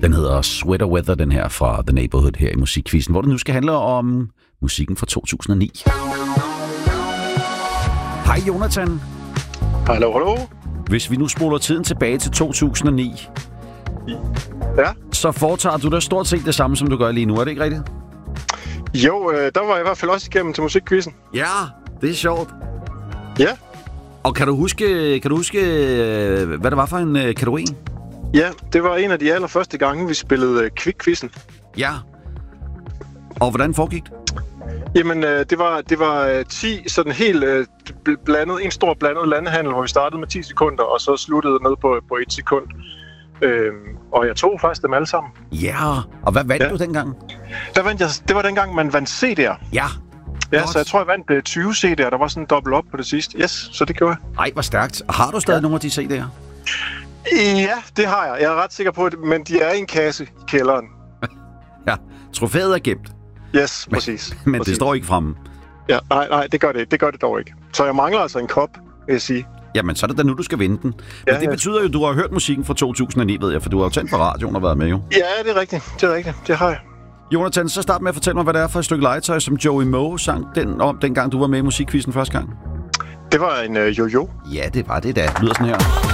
Den hedder Sweater Weather, den her fra The Neighborhood her i Musikquizzen, hvor det nu skal handle om musikken fra 2009. Hej Jonathan. Hallo. Hvis vi nu spoler tiden tilbage til 2009, ja, så foretager du da stort set det samme, som du gør lige nu, er det ikke rigtigt? Jo, der var jeg i hvert fald også igennem til Musikquizzen. Ja, det er sjovt. Ja. Og kan du huske, hvad det var for en kategori? Ja, det var en af de allerførste gange, vi spillede Quick-quizzen. Ja. Og hvordan foregik det? Jamen, det var 10 sådan helt blandet, en stor blandet landehandel, hvor vi startede med 10 sekunder, og så sluttede ned på 1 sekund. Og jeg tog faktisk dem alle sammen. Ja, og hvad vandt du dengang? Der vandt jeg, det var dengang, man vandt CD'er. Ja. Ja, så jeg tror, jeg vandt 20 CD'er. Der var sådan en dobbelt op på det sidste. Yes, så det gjorde jeg. Ej, hvor stærkt. Har du stadig nogle af de CD'er? Ja, det har jeg. Jeg er ret sikker på det, men de er i en kasse i kælderen. Ja, trofæet er gemt. Yes, præcis. Men det står ikke fremme. Ja, nej, det gør det. Det gør det dog ikke. Så jeg mangler altså en kop, vil jeg sige. Jamen, så er det da nu, du skal vinde den. Men det betyder jo, at du har hørt musikken fra 2009, ved jeg, for du har jo tændt på radioen og været med, jo. Ja, det er rigtigt. Det har jeg. Jonathan, så start med at fortælle mig, hvad det er for et stykke legetøj, som Joey Moe sang dengang du var med i Musikquizzen første gang. Det var en jojo. Ja, det var det da. Det lyder sådan her.